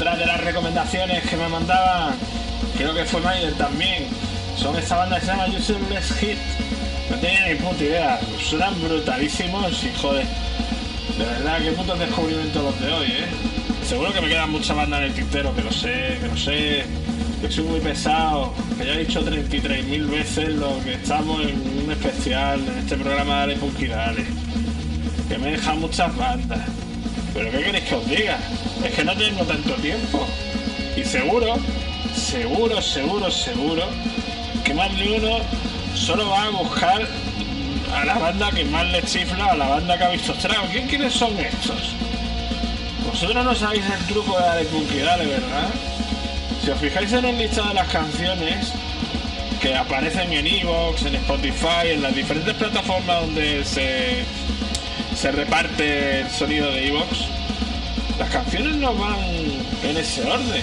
Otra de las recomendaciones que me mandaban, creo que fue Maiden también, son esta banda que se llama Useless Hit. No tenía ni puta idea, suenan brutalísimos y joder, de verdad, qué putos descubrimientos los de hoy, Seguro que me quedan muchas bandas en el tintero, que lo sé, que soy muy pesado, que ya he dicho 33.000 veces lo que estamos en un especial, en este programa de Punk y Dale, que me dejan muchas bandas. Pero ¿qué queréis que os diga? Es que no tengo tanto tiempo. Y seguro, que más de uno solo va a buscar a la banda que más le chifla, a la banda que ha visto Strago. ¿Quiénes son estos? Vosotros no sabéis el truco de Dale Punk y Dale, ¿verdad? Si os fijáis en el listado de las canciones que aparecen en iVoox, en Spotify, en las diferentes plataformas donde se reparte el sonido de iVoox, las canciones no van en ese orden.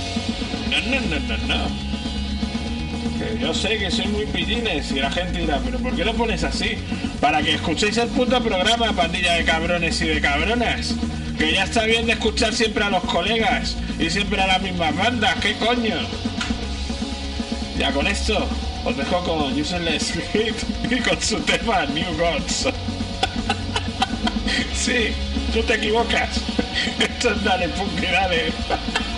No. Que yo sé que soy muy pillines y la gente dirá, pero ¿por qué lo pones así? Para que escuchéis el puto programa, pandilla de cabrones y de cabronas. Que ya está bien de escuchar siempre a los colegas y siempre a las mismas bandas. ¿Qué coño? Ya con esto os dejo con Useless Hit y con su tema New Gods. Sí, tú te equivocas. Esto es Dale Punk y Dale.